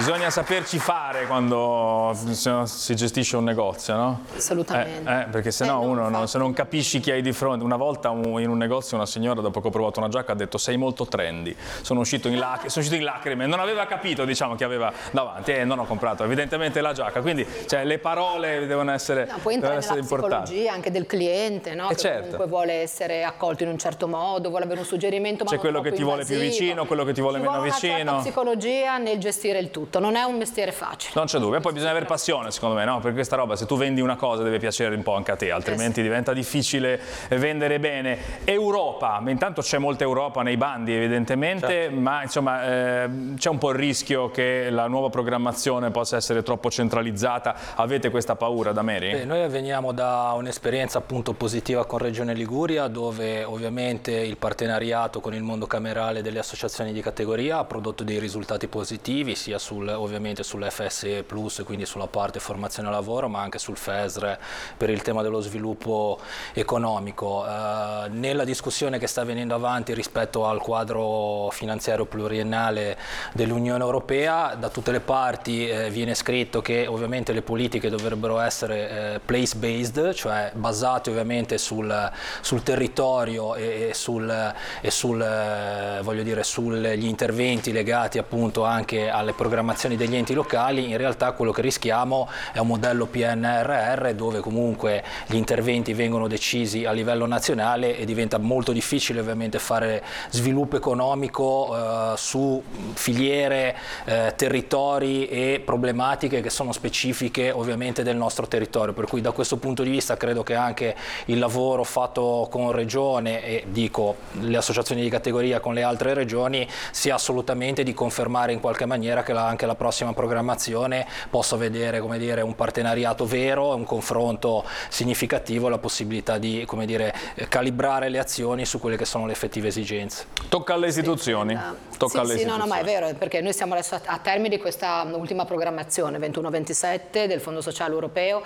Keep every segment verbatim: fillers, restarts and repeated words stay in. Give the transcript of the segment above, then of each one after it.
bisogna saperci fare quando si gestisce un negozio, no? Assolutamente. Eh, eh, perché se no, eh, uno, non, se non capisci chi hai di fronte. Una volta in un negozio una signora, dopo che ho provato una giacca, ha detto sei molto trendy. Sono uscito in, lac sono uscito in lacrime, non aveva capito, diciamo, chi aveva davanti e non ho comprato evidentemente la giacca. Quindi cioè, le parole devono essere, no, puoi entrare devono essere nella importanti. Psicologia anche del cliente, no? Eh, che certo. comunque vuole essere accolto in un certo modo, vuole avere un suggerimento, ma c'è non quello che ti vuole più vicino, quello che ti vuole ci meno vuole una vicino. certa psicologia nel gestire il tutto, non è un mestiere facile. Non c'è dubbio, e poi bisogna avere passione secondo me, no? Per questa roba, se tu vendi una cosa deve piacere un po' anche a te, altrimenti eh sì. diventa difficile vendere bene. Europa, intanto c'è molta Europa nei bandi evidentemente, certo. ma insomma eh, c'è un po' il rischio che la nuova programmazione possa essere troppo centralizzata. Avete questa paura, da Mary? Beh, noi veniamo da un'esperienza appunto positiva con Regione Liguria, dove ovviamente il partenariato con il mondo camerale delle associazioni di categoria ha prodotto dei risultati positivi, sia sul, ovviamente sull'F S E Plus, quindi sulla parte formazione e lavoro, ma anche sul F E S R E per il tema dello sviluppo economico. Eh, nella discussione che sta venendo avanti rispetto al quadro finanziario pluriennale dell'Unione Europea, da tutte le parti eh, viene scritto che ovviamente le politiche dovrebbero essere eh, place based, cioè basate ovviamente sul, sul territorio e, e sul, e sul eh, voglio dire sugli interventi legati appunto anche alle programmazioni degli enti locali. In realtà quello che rischiamo è un modello P N R R dove comunque gli interventi vengono decisi a livello nazionale e diventa molto difficile ovviamente fare sviluppo economico eh, su filiere, eh, territori e problematiche che sono specifiche ovviamente del nostro territorio, per cui da questo punto di vista credo che anche il lavoro fatto con Regione e dico le associazioni di categoria con le altre regioni sia assolutamente di confermare in qualche maniera che la, anche la prossima programmazione possa vedere, come dire, un partenariato vero, un confronto significativo, la possibilità di, come dire, calibrare le azioni su quelle che sono le effettive esigenze. Tocca alle istituzioni. Sì, Tocca sì, alle sì istituzioni. no, no, ma è vero, perché noi siamo adesso a, a termine di questa ultima programmazione ventuno ventisette del Fondo Sociale Europeo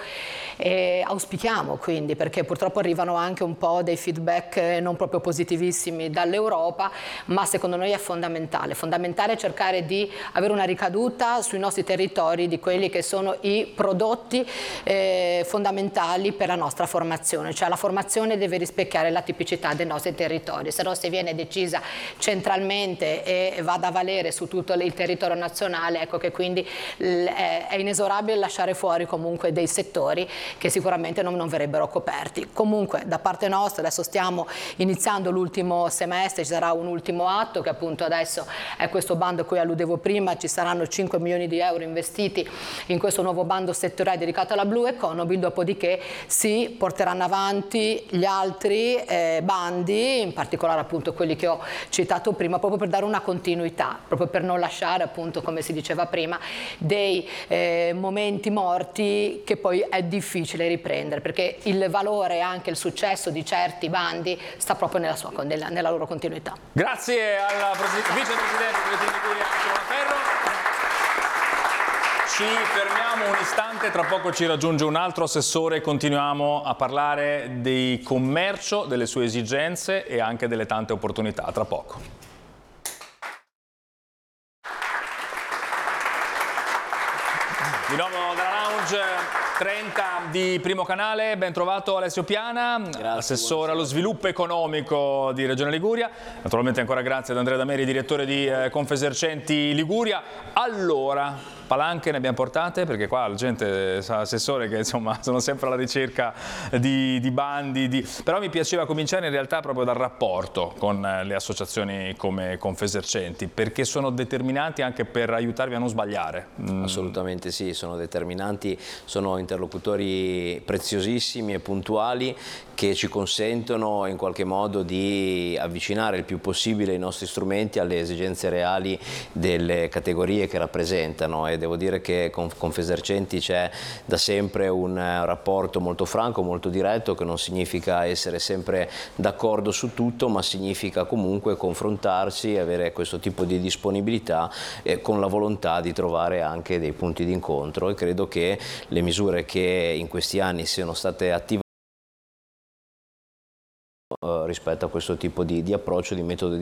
e auspichiamo quindi, perché purtroppo arrivano anche un po' dei feedback non proprio positivissimi dall'Europa, ma secondo noi è fondamentale, fondamentale cercare di avere una ricaduta sui nostri territori di quelli che sono i prodotti eh, fondamentali per la nostra formazione, cioè la formazione deve rispecchiare la tipicità dei nostri territori, se no se viene decisa centralmente e vada a valere su tutto il territorio nazionale, ecco che quindi è inesorabile lasciare fuori comunque dei settori che sicuramente non, non verrebbero coperti. Comunque da parte nostra adesso stiamo iniziando l'ultimo semestre, ci sarà un ultimo atto che appunto adesso è questo bando a cui alludevo prima, ci saranno cinque milioni di euro investiti in questo nuovo bando settoriale dedicato alla Blue Economy, dopodiché si porteranno avanti gli altri eh, bandi, in particolare appunto quelli che ho citato prima, proprio per dare una continuità, proprio per non lasciare appunto, come si diceva prima, dei eh, momenti morti che poi è difficile riprendere, perché il valore e anche il successo di certi bandi sta proprio nella, sua, nella, nella loro continuità. Grazie alla vicepresidente di Regione Liguria, Ferro. Ci fermiamo un istante, tra poco ci raggiunge un altro assessore e continuiamo a parlare di commercio, delle sue esigenze e anche delle tante opportunità. Tra poco. Di nuovo dalla lounge trenta di Primo Canale, ben trovato Alessio Piana, grazie, assessore allo sviluppo economico di Regione Liguria. Naturalmente ancora grazie ad Andrea Dameri, direttore di eh, Confesercenti Liguria. Allora, palanche ne abbiamo portate, perché qua la gente sa, assessore, che insomma sono sempre alla ricerca di, di bandi, di... però mi piaceva cominciare in realtà proprio dal rapporto con le associazioni come Confesercenti, perché sono determinanti anche per aiutarvi a non sbagliare. Mm. Assolutamente sì, sono determinanti, sono interlocutori preziosissimi e puntuali che ci consentono in qualche modo di avvicinare il più possibile i nostri strumenti alle esigenze reali delle categorie che rappresentano, e devo dire che con Confesercenti c'è da sempre un rapporto molto franco, molto diretto, che non significa essere sempre d'accordo su tutto, ma significa comunque confrontarsi e avere questo tipo di disponibilità eh, con la volontà di trovare anche dei punti di incontro, e credo che le misure che in questi anni siano state attivate rispetto a questo tipo di, di approccio, di metodo di